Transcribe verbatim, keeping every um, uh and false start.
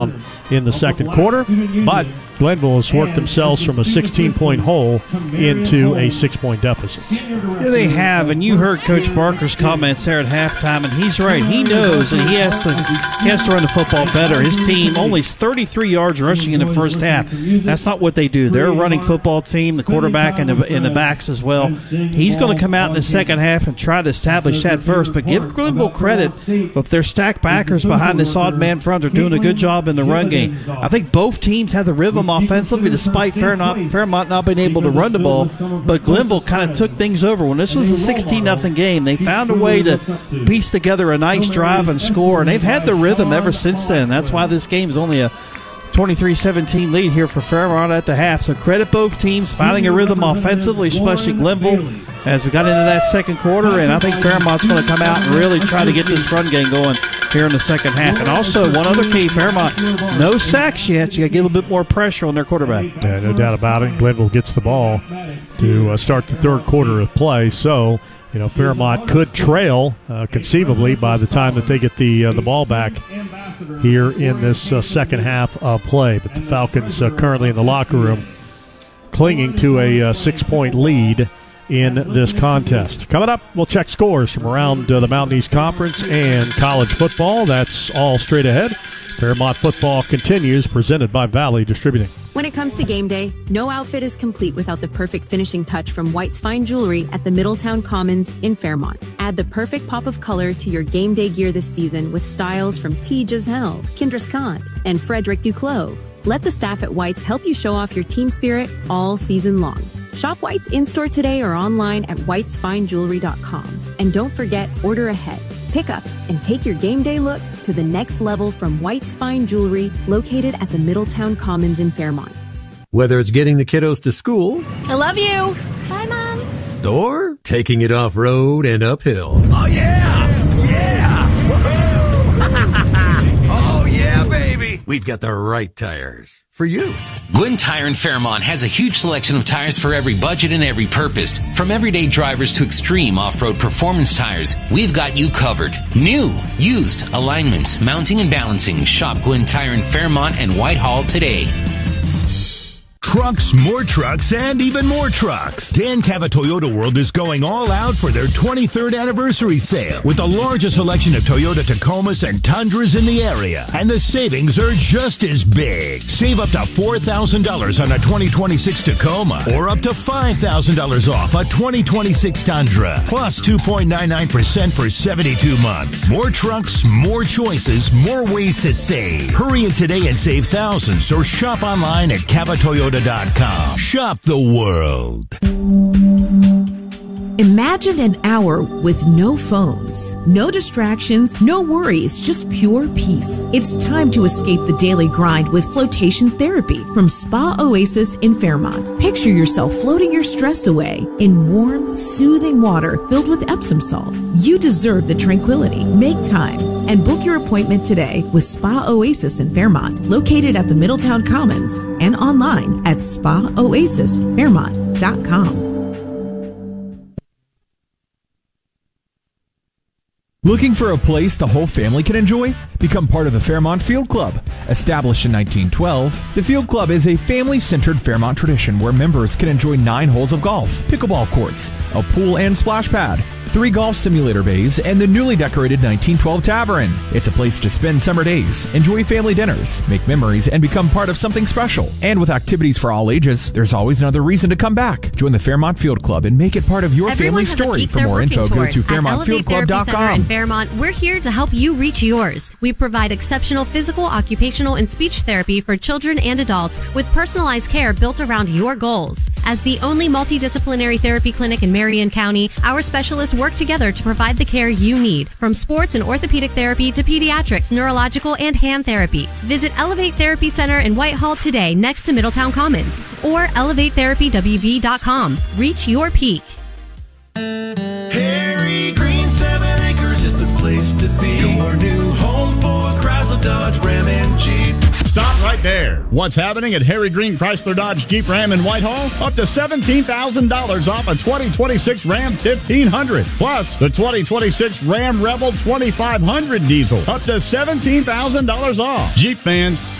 in the second quarter, but Glenville has worked themselves from a sixteen-point hole into a six-point deficit. Yeah, they have, and you heard Coach Barker's comments there at halftime, and he's right. He knows that he has to he has to run the football better. His team only thirty-three yards rushing in the first half. That's not what they do. They're a running football team, the quarterback and the, and the backs as well. He's going to come out in the second half and try to establish that first, but give Glenville credit. If their stacked backers behind this odd man front are doing a good job in the run game. I think both teams have the rhythm offensively, despite Fairmont, Fairmont not being able to run the ball, but Glenville kind of took things over. When this was a sixteen nothing game, they found a way to piece together a nice drive and score, and they've had the rhythm ever since then. That's why this game is only a twenty-three seventeen lead here for Fairmont at the half. So credit both teams finding a rhythm offensively, especially Glenville, as we got into that second quarter, and I think Fairmont's going to come out and really try to get this run game going here in the second half. And also, one other key, Fairmont, no sacks yet. You got to get a little bit more pressure on their quarterback. Yeah, no doubt about it. Glenville gets the ball to uh, start the third quarter of play. So, you know, Fairmont could trail uh, conceivably by the time that they get the uh, the ball back here in this uh, second half of play. But the Falcons uh, currently in the locker room clinging to a uh, six-point lead in this contest. Coming up, we'll check scores from around uh, the Mountain East Conference and college football. That's all straight ahead. Fairmont football continues, presented by Valley Distributing. When it comes to game day, no outfit is complete without the perfect finishing touch from White's Fine Jewelry at the Middletown Commons in Fairmont. Add the perfect pop of color to your game day gear this season with styles from T. Giselle, Kendra Scott, and Frederick Duclos. Let the staff at White's help you show off your team spirit all season long. Shop White's in-store today or online at whites fine jewelry dot com. And don't forget, order ahead. Pick up and take your game day look to the next level from White's Fine Jewelry, located at the Middletown Commons in Fairmont. Whether it's getting the kiddos to school, I love you. Bye, Mom. Or taking it off-road and uphill. Oh, yeah! Yeah! Woohoo! Oh, yeah, baby! We've got the right tires for you. Gwinn Tire in Fairmont has a huge selection of tires for every budget and every purpose. From everyday drivers to extreme off-road performance tires, we've got you covered. New, used, alignments, mounting and balancing. Shop Gwinn Tire in Fairmont and Whitehall today. Trucks, more trucks, and even more trucks. Dan Cava Toyota World is going all out for their twenty-third anniversary sale with the largest selection of Toyota Tacomas and Tundras in the area. And the savings are just as big. Save up to four thousand dollars on a twenty twenty-six Tacoma or up to five thousand dollars off a twenty twenty-six Tundra. Plus two point nine nine percent for seventy-two months. More trucks, more choices, more ways to save. Hurry in today and save thousands or shop online at cava toyota dot com. Shop the world. Imagine an hour with no phones, no distractions, no worries, just pure peace. It's time to escape the daily grind with flotation therapy from Spa Oasis in Fairmont. Picture yourself floating your stress away in warm, soothing water filled with Epsom salt. You deserve the tranquility. Make time and book your appointment today with Spa Oasis in Fairmont, located at the Middletown Commons and online at spa oasis fairmont dot com. Looking for a place the whole family can enjoy? Become part of the Fairmont Field Club. Established in nineteen twelve, the Field Club is a family-centered Fairmont tradition where members can enjoy nine holes of golf, pickleball courts, a pool and splash pad, three golf simulator bays, and the newly decorated nineteen twelve Tavern. It's a place to spend summer days, enjoy family dinners, make memories, and become part of something special. And with activities for all ages, there's always another reason to come back. Join the Fairmont Field Club and make it part of your Everyone family story. For more info, go to fairmont field club dot com. In Fairmont, we're here to help you reach yours. We provide exceptional physical, occupational, and speech therapy for children and adults with personalized care built around your goals. As the only multidisciplinary therapy clinic in Marion County, our specialists work together to provide the care you need, from sports and orthopedic therapy to pediatrics, neurological, and hand therapy. Visit Elevate Therapy Center in Whitehall today next to Middletown Commons or elevate therapy w v dot com. Reach your peak. Harry Green, seven acres is the place to be. Your new home for Chrysler, Dodge, Ram, and Jeep. Stop right right there. What's happening at Harry Green Chrysler Dodge Jeep Ram in Whitehall? Up to seventeen thousand dollars off a twenty twenty-six Ram fifteen hundred. Plus, the twenty twenty-six Ram Rebel twenty-five hundred diesel. Up to seventeen thousand dollars off. Jeep fans,